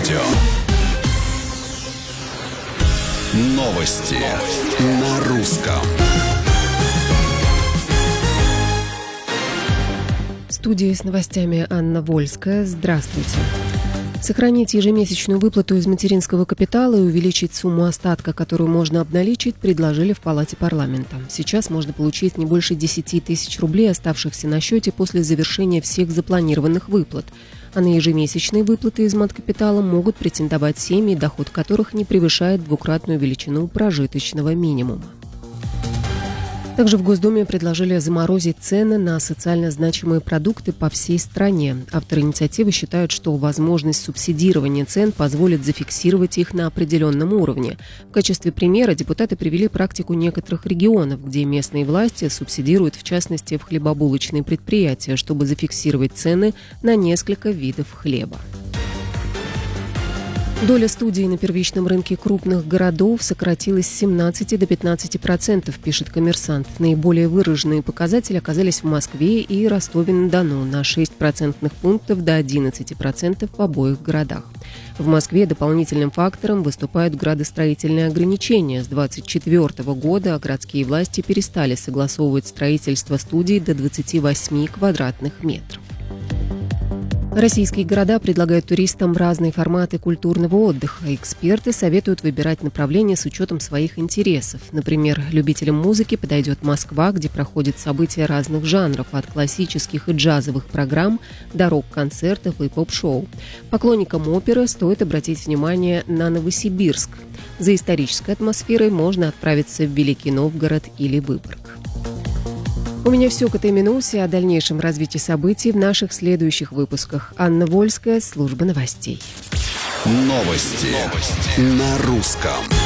радио. Новости на русском. В студии с новостями Анна Вольская. Здравствуйте. Сохранить ежемесячную выплату из материнского капитала и увеличить сумму остатка, которую можно обналичить, предложили в Палате парламента. Сейчас можно получить не больше 10 тысяч рублей, оставшихся на счете после завершения всех запланированных выплат. А на ежемесячные выплаты из маткапитала могут претендовать семьи, доход которых не превышает двукратную величину прожиточного минимума. Также в Госдуме предложили заморозить цены на социально значимые продукты по всей стране. Авторы инициативы считают, что возможность субсидирования цен позволит зафиксировать их на определенном уровне. В качестве примера депутаты привели практику некоторых регионов, где местные власти субсидируют, в частности, в хлебобулочные предприятия, чтобы зафиксировать цены на несколько видов хлеба. Доля студий на первичном рынке крупных городов сократилась с 17 до 15%, пишет «Коммерсант». Наиболее выраженные показатели оказались в Москве и Ростове-на-Дону на 6 процентных пунктов до 11% в обоих городах. В Москве дополнительным фактором выступают градостроительные ограничения. С 2024 года городские власти перестали согласовывать строительство студий до 28 квадратных метров. Российские города предлагают туристам разные форматы культурного отдыха. Эксперты советуют выбирать направления с учетом своих интересов. Например, любителям музыки подойдет Москва, где проходят события разных жанров, от классических и джазовых программ до рок-концертов и поп-шоу. Поклонникам оперы стоит обратить внимание на Новосибирск. За исторической атмосферой можно отправиться в Великий Новгород или Выборг. У меня все к этой минуте. О дальнейшем развитии событий в наших следующих выпусках. Анна Вольская, служба новостей. Новости на русском.